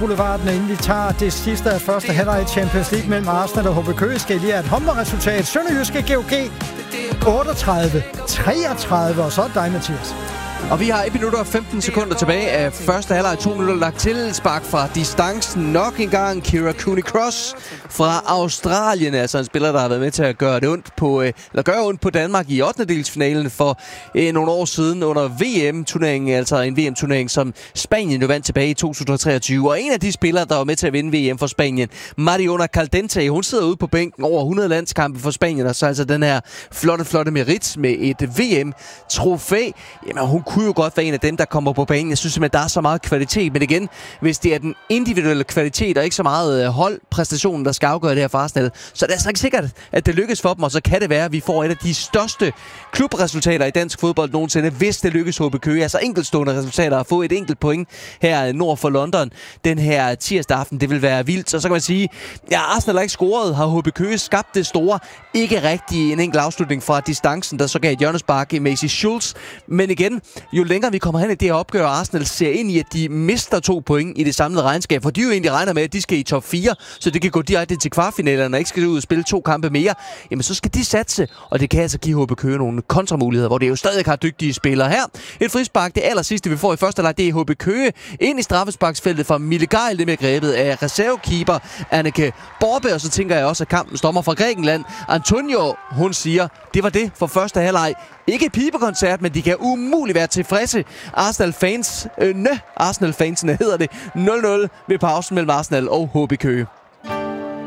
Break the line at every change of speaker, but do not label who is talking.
Boulevarden, inden vi tager det sidste af første halvleg i Champions League mellem Arsenal og HB Køge, skal lige have et håndboldresultat. Sønderjyske GOG 38-33, og så er dig, Mathias.
Og vi har 1 minut og 15 sekunder tilbage af første halvleg. 2 minutter lagt til. Spark fra distancen nok en gang. Kira Cooney-Cross fra Australien. Altså en spiller, der har været med til at gøre ondt på Danmark i 8. for nogle år siden under VM-turneringen. Altså en VM-turnering, som Spanien jo vandt tilbage i 2023. Og en af de spillere, der var med til at vinde VM for Spanien, Mariona Caldente, hun sidder ude på bænken over 100 landskampe for Spanien. Og så altså den her flotte merit med et VM-trofæ. Jamen, hun kunne jo godt være en af dem, der kommer på banen. Jeg synes simpelthen, der er så meget kvalitet. Men igen, hvis det er den individuelle kvalitet og ikke så meget holdpræstationen, der skal afgøre det her for Arsenal, så er det altså ikke sikkert, at det lykkes for dem. Og så kan det være, at vi får et af de største klubresultater i dansk fodbold nogensinde, hvis det lykkes HB Køge. Altså enkeltstående resultater at få et enkelt point her nord for London den her tirsdag aften. Det vil være vildt. Og så kan man sige, ja, Arsenal har ikke scoret. Har HB Køge skabt det store? Ikke rigtig en enkelt afslutning fra distancen, der så gav et hjørnespark i Macy Schultz. Men igen, jo længere vi kommer hen i det her opgør, Arsenal ser ind i, at de mister 2 point i det samlede regnskab, for de jo egentlig regner med, at de skal i top 4, så det kan gå direkte til kvartfinalerne og ikke skal ud og spille 2 kampe mere. Jamen, så skal de satse, og det kan altså give HB Køge nogle kontramuligheder, hvor det jo stadig har dygtige spillere her. Et frispark, det aller sidste, vi får i første leg, det er HB Køge ind i straffesparksfeltet fra Mille Geil, det med grebet af reservekeeper Anneke Borbe, og så tænker jeg også, at kampen stommer fra Grækenland. Antonio, hun siger, det var det for første halvleg. Ikke pibekoncert, men de kan umuligt være tilfredse. Arsenal-fansene hedder det 0-0 ved pausen mellem Arsenal og HB Køge.